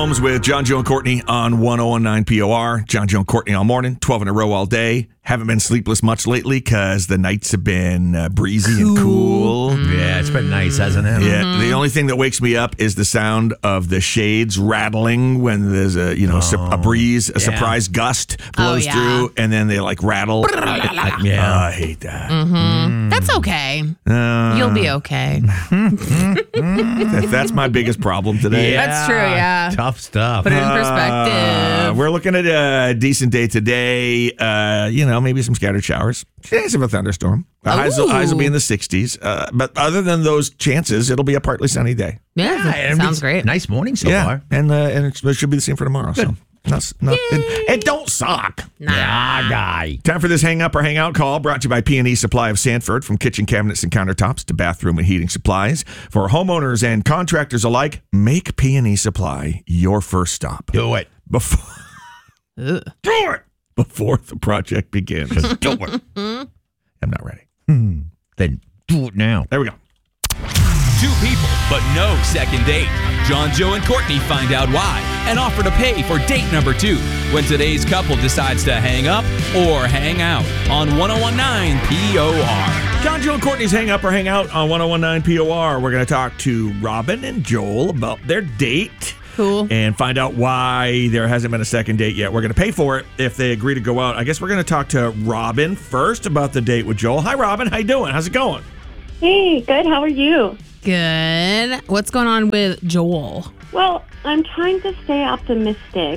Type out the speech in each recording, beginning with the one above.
Homes with John, Joe, and Courtney on 101.9 POR. John, Joe, and Courtney all morning, 12 in a row all day. Haven't been sleepless much lately because the nights have been breezy and cool. Yeah, it's been nice, hasn't it? Yeah, the only thing that wakes me up is the sound of the shades rattling when there's a breeze, a surprise gust blows through, and then they like rattle. I hate that. That's okay. You'll be okay. That's my biggest problem today. Yeah. That's true, yeah. Tough stuff. Put it in perspective. We're looking at a decent day today. Maybe some scattered showers. Chance of a thunderstorm. Highs will be in the 60s. But other than those chances, it'll be a partly sunny day. Yeah, sounds great. Nice morning so far. And it should be the same for tomorrow. Good. So it don't suck. Nah. Guy. Time for this hang up or hang out call, brought to you by P&E Supply of Sanford. From kitchen cabinets and countertops to bathroom and heating supplies. For homeowners and contractors alike, make P&E Supply your first stop. Do it. Do it! Before the project begins. Do it. I'm not ready. Then do it now. There we go. Two people, but no second date. John, Joe, and Courtney find out why and offer to pay for date number 2 when today's couple decides to hang up or hang out on 101.9 POR. John, Joe, and Courtney's Hang Up or Hang Out on 101.9 POR. We're going to talk to Robin and Joel about their date. Cool. And find out why there hasn't been a second date yet. We're going to pay for it if they agree to go out. I guess we're going to talk to Robin first about the date with Joel. Hi, Robin. How you doing? How's it going? Hey, good. How are you? Good. What's going on with Joel? Well, I'm trying to stay optimistic.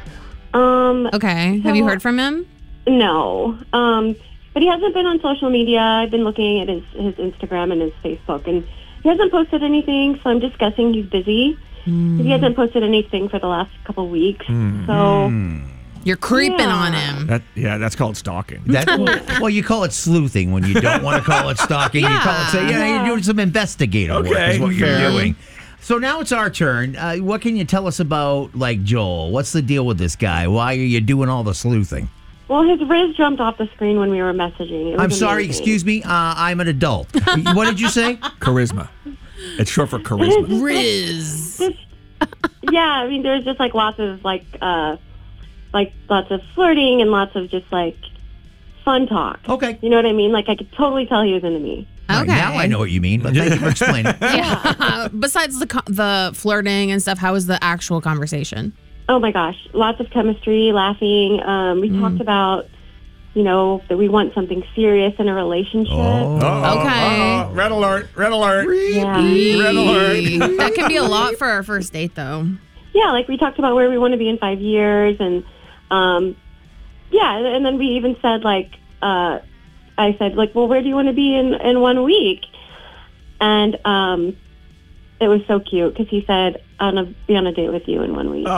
Okay. Have you heard from him? No. But he hasn't been on social media. I've been looking at his Instagram and his Facebook, and he hasn't posted anything, so I'm just guessing he's busy. He hasn't posted anything for the last couple weeks, so... You're creeping on him. That's called stalking. Well, you call it sleuthing when you don't want to call it stalking. You call it, you're doing some investigative work is what you're doing. So now it's our turn. What can you tell us about, Joel? What's the deal with this guy? Why are you doing all the sleuthing? Well, his Riz jumped off the screen when we were messaging. I'm sorry, excuse me. I'm an adult. What did you say? Charisma. It's short for charisma. Riz. Yeah, I mean, there's just lots of lots of flirting and lots of just fun talk. Okay. You know what I mean? I could totally tell he was into me. Okay. Right, now I know what you mean, but thank you for explaining. Yeah. Besides the flirting and stuff, how was the actual conversation? Oh my gosh, lots of chemistry, laughing. We talked about, that we want something serious in a relationship. Okay. Red alert. Yeah. Red alert. That can be a lot for our first date, though. Yeah, we talked about where we want to be in 5 years, and and then we even said I said well, where do you want to be in 1 week? And it was so cute because he said, I'll be on a date with you in 1 week.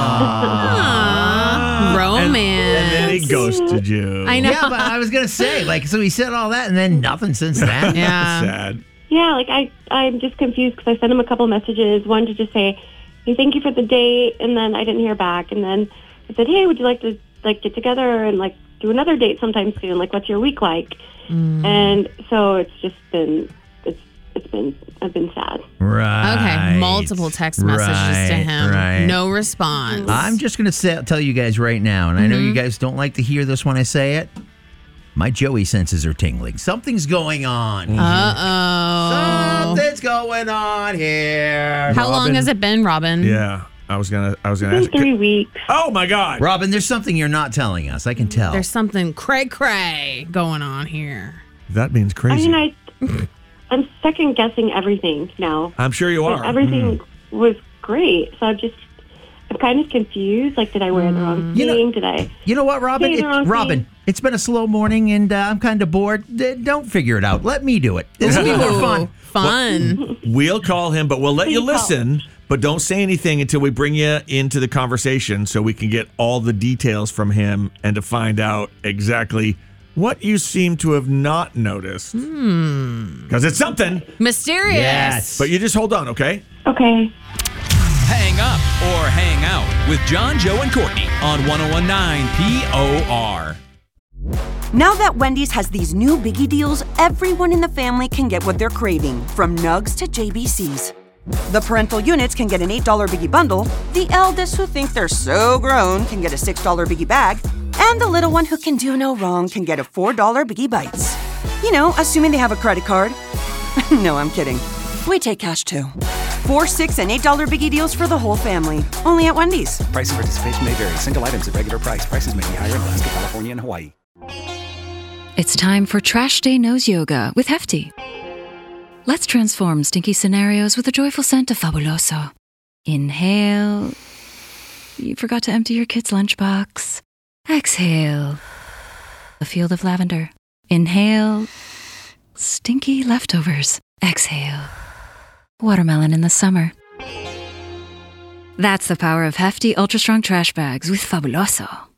Aww. Romance. And then he ghosted you. I know. Yeah, but I was going to say, so he said all that and then nothing since then. Yeah. Sad. Yeah, I'm just confused because I sent him a couple messages. One to just say, hey, thank you for the date, and then I didn't hear back. And then I said, hey, would you like to get together and do another date sometime soon? What's your week like? And so it's just been I've been sad. Right. Okay, multiple text messages to him. Right. No response. I'm just going to tell you guys right now, and I know you guys don't like to hear this when I say it. My Joey senses are tingling. Something's going on. Uh-oh. Something's going on here. How long has it been, Robin? Yeah. I was gonna It's been ask. 3 weeks. Oh my God. Robin, there's something you're not telling us. I can tell. There's something cray-cray going on here. That means crazy. I'm second guessing everything now. I'm sure you are. Everything was great, so I'm kind of confused. Did I wear the wrong thing? Did I? You know what, Robin? say the wrong thing? It's been a slow morning, and I'm kind of bored. Don't figure it out. Let me do it. This will be more fun. Fun. We'll call him, but we'll let you Please call. listen. But don't say anything until we bring you into the conversation so we can get all the details from him and to find out exactly what you seem to have not noticed. Because it's something. Mysterious. Yes. But you just hold on, okay? Okay. Hang up or hang out with John, Joe, and Courtney on 101.9 POR. Now that Wendy's has these new Biggie deals, everyone in the family can get what they're craving, from Nugs to JBC's. The parental units can get an $8 Biggie bundle, the eldest who think they're so grown can get a $6 Biggie bag, and the little one who can do no wrong can get a $4 Biggie Bites. You know, assuming they have a credit card. No, I'm kidding. We take cash too. $4, $6, and $8 Biggie deals for the whole family. Only at Wendy's. Price and participation may vary. Single items at regular price. Prices may be higher in Alaska, California, and Hawaii. It's time for Trash Day Nose Yoga with Hefty. Let's transform stinky scenarios with the joyful scent of Fabuloso. Inhale. You forgot to empty your kid's lunchbox. Exhale. A field of lavender. Inhale. Stinky leftovers. Exhale. Watermelon in the summer. That's the power of Hefty Ultra Strong Trash Bags with Fabuloso.